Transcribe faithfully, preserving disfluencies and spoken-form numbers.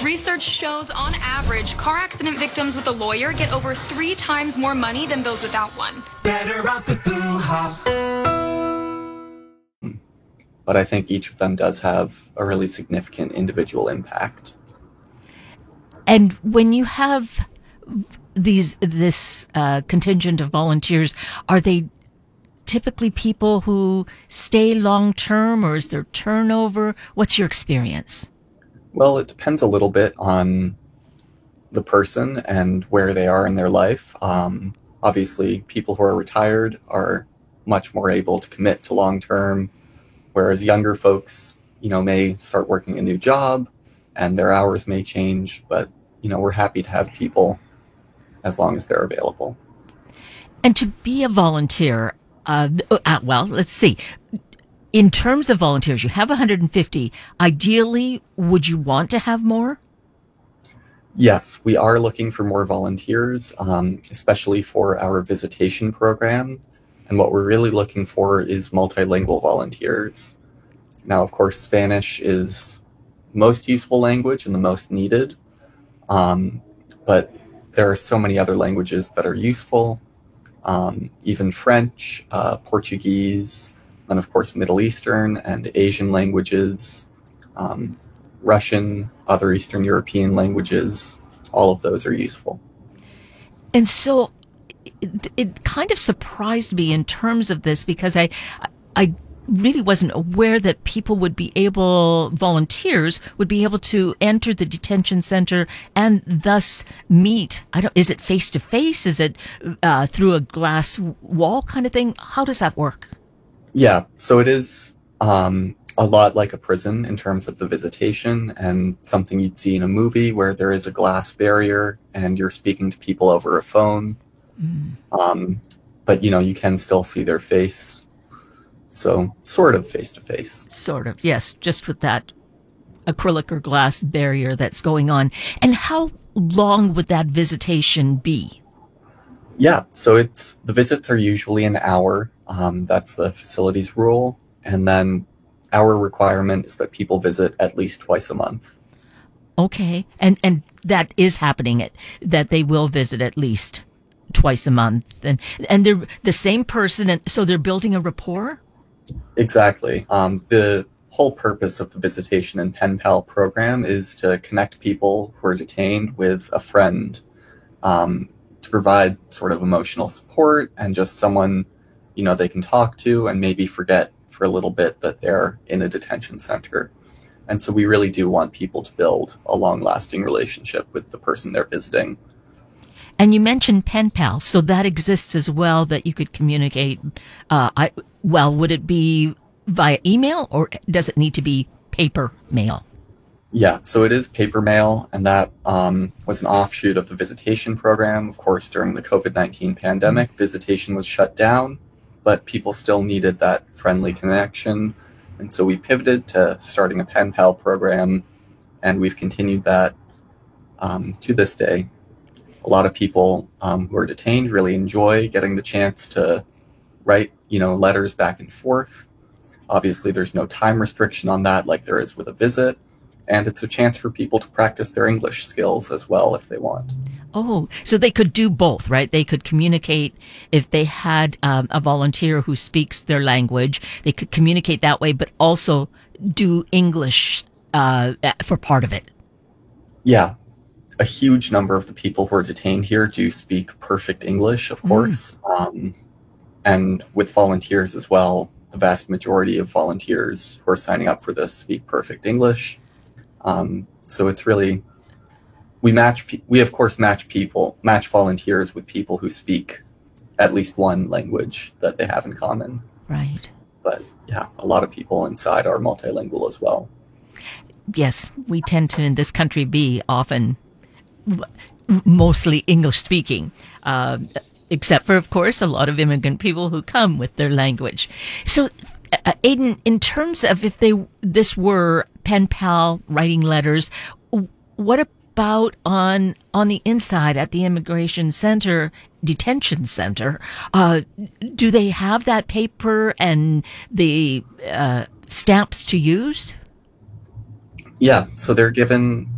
Research shows, on average, car accident victims with a lawyer get over three times more money than those without one. Better off with Boo-ha. But I think each of them does have a really significant individual impact. And when you have these this uh, contingent of volunteers, are they typically people who stay long term, or is there turnover? What's your experience? Well, it depends a little bit on the person and where they are in their life. Um, obviously, people who are retired are much more able to commit to long term, whereas younger folks, you know, may start working a new job and their hours may change. But, you know, we're happy to have people as long as they're available. And to be a volunteer, uh, uh, well, let's see. In terms of volunteers, you have one hundred fifty. Ideally, would you want to have more? Yes, we are looking for more volunteers, um, especially for our visitation program. And what we're really looking for is multilingual volunteers. Now, of course, Spanish is the most useful language and the most needed. Um, but there are so many other languages that are useful, um, even French, uh, Portuguese, and of course Middle Eastern and Asian languages, um, Russian, other Eastern European languages. All of those are useful. And so it, it kind of surprised me in terms of this, because I, I really wasn't aware that people would be able, volunteers would be able to enter the detention center and thus meet. I don't, is it face to face? Is it uh, through a glass wall kind of thing? How does that work? Yeah, so it is um, a lot like a prison in terms of the visitation, and something you'd see in a movie where there is a glass barrier and you're speaking to people over a phone. Mm. Um, but, you know, you can still see their face. So sort of face-to-face. Sort of, yes, just with that acrylic or glass barrier that's going on. And how long would that visitation be? Yeah, so it's the visits are usually an hour. Um, that's the facility's rule. And then our requirement is that people visit at least twice a month. Okay. And and that is happening, at, that they will visit at least twice a month. And and they're the same person, and so they're building a rapport? Exactly. Um, the whole purpose of the Visitation and Pen Pal program is to connect people who are detained with a friend, um, to provide sort of emotional support and just someone, you know, they can talk to and maybe forget for a little bit that they're in a detention center. And so we really do want people to build a long-lasting relationship with the person they're visiting. And you mentioned Pen Pal, so that exists as well, that you could communicate. Uh, I, well, would it be via email, or does it need to be paper mail? Yeah, so it is paper mail, and that um, was an offshoot of the Visitation program. Of course, during the COVID nineteen pandemic, Visitation was shut down, but people still needed that friendly connection. And so we pivoted to starting a Pen Pal program, and we've continued that um, to this day. A lot of people um, who are detained really enjoy getting the chance to write, you know, letters back and forth. Obviously, there's no time restriction on that like there is with a visit. And it's a chance for people to practice their English skills as well if they want. Oh, so they could do both, right? They could communicate if they had um, a volunteer who speaks their language. They could communicate that way, but also do English uh, for part of it. Yeah. A huge number of the people who are detained here do speak perfect English, of course. Mm. Um, and with volunteers as well, the vast majority of volunteers who are signing up for this speak perfect English. Um, so it's really, we match, pe- we of course match people, match volunteers with people who speak at least one language that they have in common. Right. But yeah, a lot of people inside are multilingual as well. Yes, we tend to in this country be often mostly English speaking, uh, except for, of course, a lot of immigrant people who come with their language. So, uh, Aidan, in terms of if they this were Pen Pal writing letters, what about on on the inside at the immigration center, detention center? Uh, do they have that paper and the uh, stamps to use? Yeah, so they're given